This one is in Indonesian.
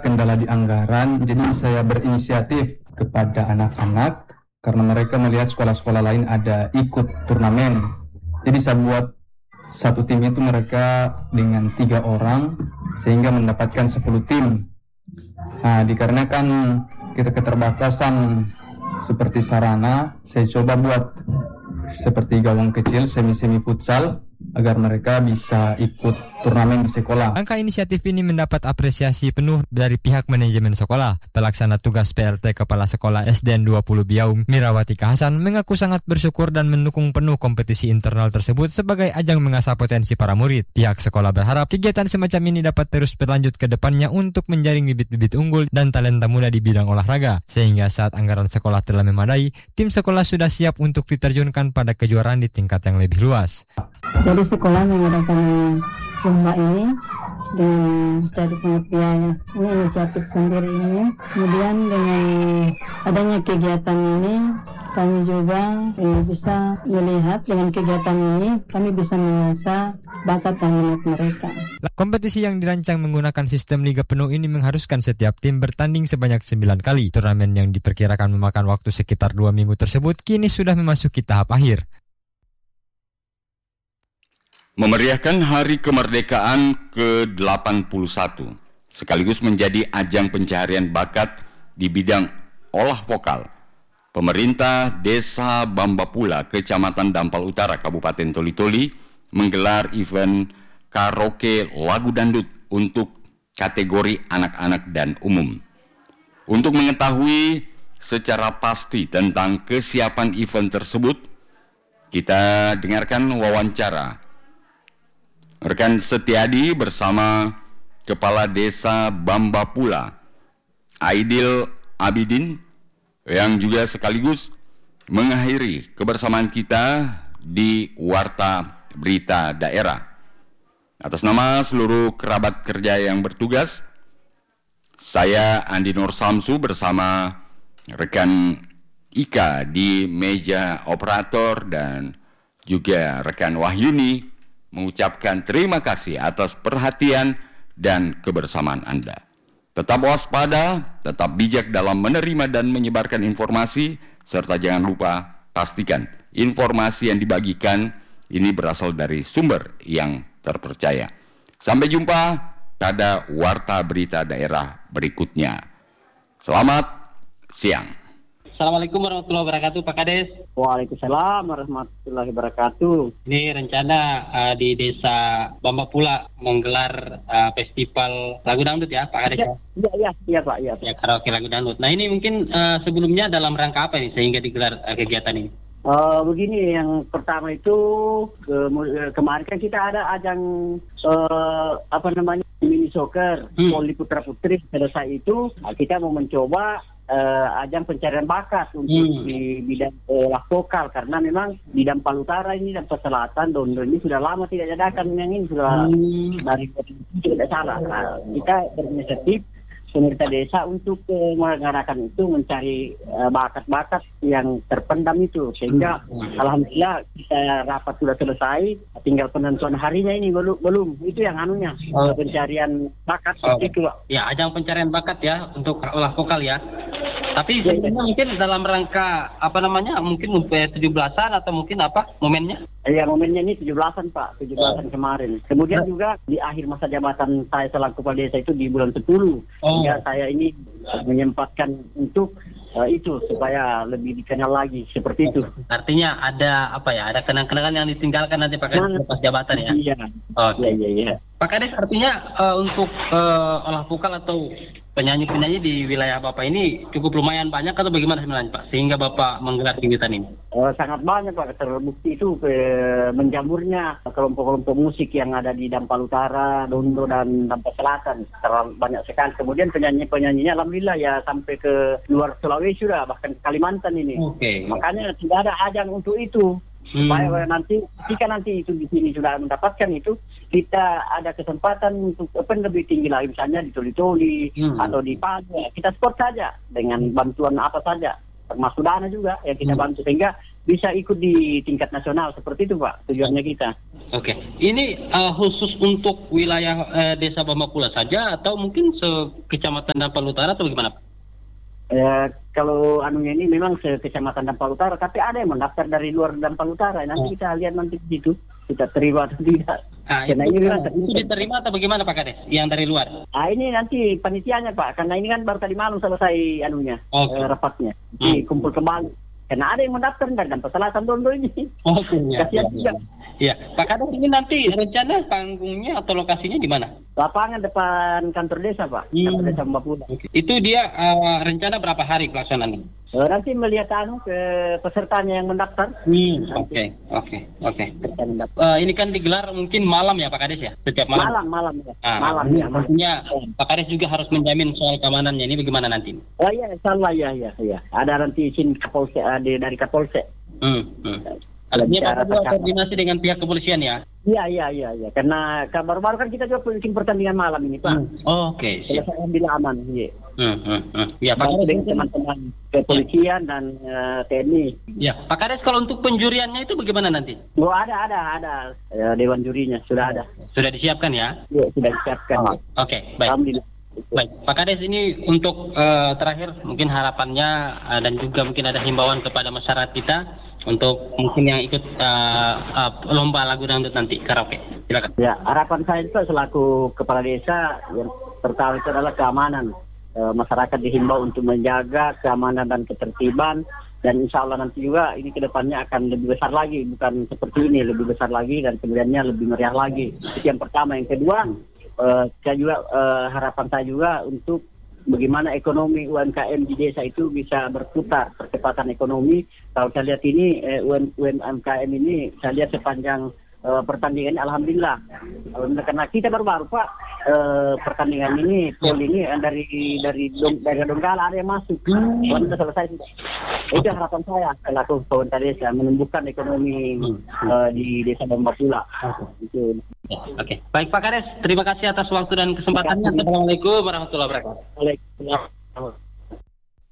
kendala di anggaran, jadi saya berinisiatif kepada anak-anak karena mereka melihat sekolah-sekolah lain ada ikut turnamen. Jadi saya buat satu tim itu mereka dengan 3 orang sehingga mendapatkan 10 tim. Nah, dikarenakan kita keterbatasan seperti sarana, saya coba buat seperti gawang kecil semi-semi futsal agar mereka bisa ikut turnamen di sekolah. Langkah inisiatif ini mendapat apresiasi penuh dari pihak manajemen sekolah. Pelaksana tugas PLT Kepala Sekolah SDN 20 Biaum, Mirawati Kahasan, mengaku sangat bersyukur dan mendukung penuh kompetisi internal tersebut sebagai ajang mengasah potensi para murid. Pihak sekolah berharap kegiatan semacam ini dapat terus berlanjut ke depannya untuk menjaring bibit-bibit unggul dan talenta muda di bidang olahraga. Sehingga saat anggaran sekolah telah memadai, tim sekolah sudah siap untuk diterjunkan pada kejuaraan di tingkat yang lebih luas. Jadi sekolah mengadakan lomba ini dengan cari pengertian ini inisiatif sendiri ini. Kemudian dengan adanya kegiatan ini kami juga bisa melihat dengan kegiatan ini kami bisa mengasah bakat dan minat mereka. Kompetisi yang dirancang menggunakan sistem liga penuh ini mengharuskan setiap tim bertanding sebanyak 9 kali. Turnamen yang diperkirakan memakan waktu sekitar 2 minggu tersebut kini sudah memasuki tahap akhir. Memeriahkan Hari Kemerdekaan ke-81 sekaligus menjadi ajang pencarian bakat di bidang olah vokal. Pemerintah Desa Bambapula, Kecamatan Dampal Utara, Kabupaten Toli-Toli menggelar event karaoke lagu dangdut untuk kategori anak-anak dan umum. Untuk mengetahui secara pasti tentang kesiapan event tersebut, kita dengarkan wawancara rekan Setiadi bersama Kepala Desa Bambapula, Aidil Abidin, yang juga sekaligus mengakhiri kebersamaan kita di Warta Berita Daerah. Atas nama seluruh kerabat kerja yang bertugas, saya Andi Nur Samsu bersama rekan Ika di meja operator dan juga rekan Wahyuni mengucapkan terima kasih atas perhatian dan kebersamaan Anda. Tetap waspada, tetap bijak dalam menerima dan menyebarkan informasi, serta jangan lupa pastikan informasi yang dibagikan ini berasal dari sumber yang terpercaya. Sampai jumpa pada Warta Berita Daerah berikutnya. Selamat siang. Assalamualaikum warahmatullahi wabarakatuh, Pak Kades. Waalaikumsalam warahmatullahi wabarakatuh. Ini rencana di Desa Bambapula menggelar festival lagu dangdut ya, Pak Kades? Iya Pak. Ya, karaoke lagu dangdut. Nah ini mungkin sebelumnya dalam rangka apa nih sehingga digelar kegiatan ini? Begini, yang pertama itu kemarin kan kita ada ajang mini soccer Poli Putra Putri. Selesai itu kita mau mencoba ajang pencarian bakat untuk di bidang olah vokal, karena memang di Dampal Utara ini, Dampal Selatan, Dondo ini sudah lama tidak diadakan yang ini, sudah dari tidak salah. Nah, kita berinisiatif pemerintah desa untuk mengadakan itu, mencari bakat-bakat yang terpendam itu, sehingga alhamdulillah kita rapat sudah selesai, tinggal penentuan harinya ini belum itu yang anunya pencarian bakat itu Pak. Ya, ajang pencarian bakat ya untuk olah vokal ya. Tapi sebenarnya mungkin dalam rangka mungkin 17-an atau mungkin momennya? Iya, momennya ini 17-an Pak, 17-an kemarin. Kemudian juga di akhir masa jabatan saya selaku kepala desa itu di bulan 10. Ya, saya ini menyempatkan untuk itu supaya lebih dikenal lagi seperti itu. Artinya ada kenang-kenangan yang ditinggalkan nanti Pak Kades lepas jabatan ya? Iya. Iya. Pak Kades, artinya untuk olah vokal atau penyanyi-penyanyi di wilayah Bapak ini cukup lumayan banyak atau bagaimana sebenarnya Pak, sehingga Bapak menggelar kegiatan ini? Sangat banyak Pak, terbukti itu menjamurnya kelompok-kelompok musik yang ada di Dampal Utara, Dondo dan Dampal Selatan, terlalu banyak sekali. Kemudian penyanyinya alhamdulillah ya sampai ke luar Sulawesi sudah, bahkan ke Kalimantan ini. Makanya tidak ada ajang untuk itu. Supaya nanti jika nanti itu di sini sudah mendapatkan itu, kita ada kesempatan untuk lebih tinggi lagi, misalnya di Toli-Toli atau di Palu, kita support saja dengan bantuan apa saja, termasuk dana juga yang kita bantu, sehingga bisa ikut di tingkat nasional. Seperti itu Pak tujuannya kita. Oke, ini khusus untuk wilayah desa Bambapula saja atau mungkin sekecamatan Dampal Utara atau bagaimana Pak? Kalau anunya ini memang sekecamatan Dampal Utara, tapi ada yang mendaftar dari luar Dampal Utara. Nanti kita lihat nanti di situ kita terima atau tidak. Karena itu diterima atau bagaimana Pak Kades yang dari luar? Ini nanti panitianya Pak, karena ini kan baru tadi malam selesai anunya rapatnya. Kumpul kembali. Karena ada yang mendaftar dari Dampal Selatan Dondo ini. Oke. Kasihan juga. Ya, Pak Kades ini nanti rencana panggungnya atau lokasinya di mana? Lapangan depan kantor desa Pak, kantor desa Bambapula. Itu dia rencana berapa hari pelaksanaannya? Nanti melihat ke pesertanya yang mendaftar. Oke. Ini kan digelar mungkin malam ya Pak Kades ya? Setiap malam? Malam ya. Malam ya. Maksudnya Pak Kades juga harus menjamin soal keamanannya. Ini bagaimana nanti? Oh iya, insyaallah ya. Ada nanti izin Kapolsek dari Kapolsek. Artinya Bapak juga koordinasi dengan pihak kepolisian ya? Iya. Karena baru-baru kan kita juga bikin pertandingan malam ini Pak. Oke. Selesai bila aman. Ya Pak Kades dengan teman-teman kepolisian dan TNI. Ya Pak Kades, kalau untuk penjuriannya itu bagaimana nanti? Oh ada dewan jurinya sudah ada. Sudah disiapkan ya? Iya sudah disiapkan. Oke, baik. Alhamdulillah. Baik, Pak Kades, ini untuk terakhir mungkin harapannya dan juga mungkin ada himbauan kepada masyarakat kita untuk mungkin yang ikut lomba lagu dangdut nanti karaoke. Silakan. Ya, harapan saya itu selaku kepala desa yang pertama itu adalah keamanan. Masyarakat dihimbau untuk menjaga keamanan dan ketertiban, dan insya Allah nanti juga ini kedepannya akan lebih besar lagi, bukan seperti ini, lebih besar lagi dan kemudiannya lebih meriah lagi. Itu yang pertama. Yang kedua, saya juga harapan saya juga untuk bagaimana ekonomi UMKM di desa itu bisa berputar, percepatan ekonomi. Kalau saya lihat ini UMKM ini saya lihat sepanjang pertandingan alhamdulillah karena kita baru-baru Pak pertandingan ini pol ini dari Donggala ada yang masuk. Sudah selesai. Itu harapan saya selaku pemerintah desa menumbuhkan ekonomi di desa Bambapula. Itu. Oke. Baik Pak Kades, terima kasih atas waktu dan kesempatannya. Assalamualaikum warahmatullahi wabarakatuh. Waalaikumsalam.